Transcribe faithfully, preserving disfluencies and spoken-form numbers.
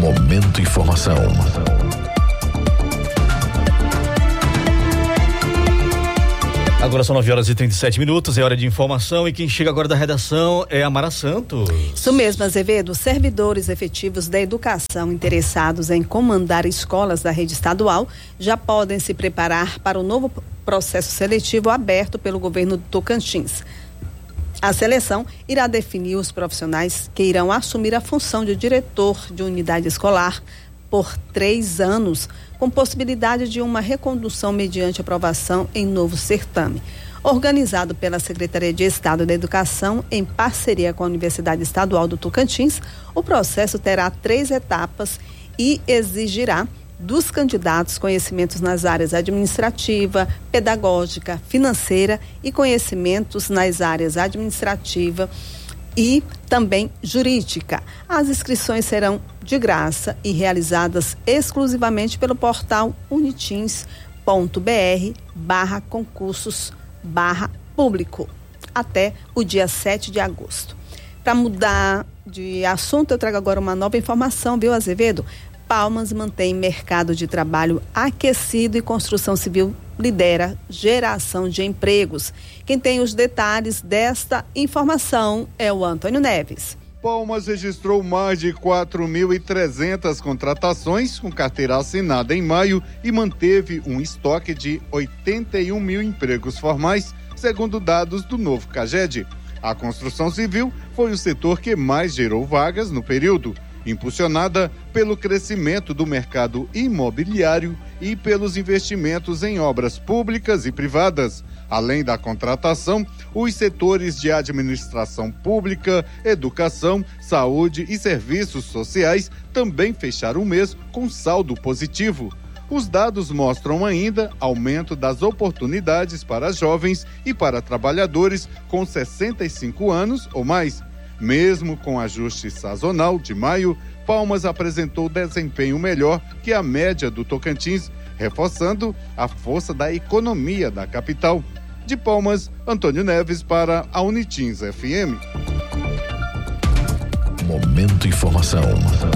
Momento Informação. Agora são nove horas e trinta e sete minutos, é hora de informação, e quem chega agora da redação é a Mara Santos. Isso mesmo, Azevedo. Servidores efetivos da educação interessados em comandar escolas da rede estadual já podem se preparar para o novo processo seletivo aberto pelo governo do Tocantins. A seleção irá definir os profissionais que irão assumir a função de diretor de unidade escolar por três anos, com possibilidade de uma recondução mediante aprovação em novo certame. Organizado pela Secretaria de Estado da Educação, em parceria com a Universidade Estadual do Tocantins, o processo terá três etapas e exigirá dos candidatos conhecimentos nas áreas administrativa, pedagógica, financeira e conhecimentos nas áreas administrativa e também jurídica. As inscrições serão de graça e realizadas exclusivamente pelo portal unitins ponto br barra concursos barra público até o dia sete de agosto. Para mudar de assunto, eu trago agora uma nova informação, viu, Azevedo? Palmas mantém mercado de trabalho aquecido e construção civil lidera geração de empregos. Quem tem os detalhes desta informação é o Antônio Neves. Palmas registrou mais de quatro mil e trezentas contratações com carteira assinada em maio e manteve um estoque de oitenta e um mil empregos formais, segundo dados do novo CAGED. A construção civil foi o setor que mais gerou vagas no período, impulsionada pelo crescimento do mercado imobiliário e pelos investimentos em obras públicas e privadas. Além da contratação, os setores de administração pública, educação, saúde e serviços sociais também fecharam o mês com saldo positivo. Os dados mostram ainda aumento das oportunidades para jovens e para trabalhadores com sessenta e cinco anos ou mais. Mesmo com ajuste sazonal de maio, Palmas apresentou desempenho melhor que a média do Tocantins, reforçando a força da economia da capital. De Palmas, Antônio Neves para a Unitins F M. Momento Informação.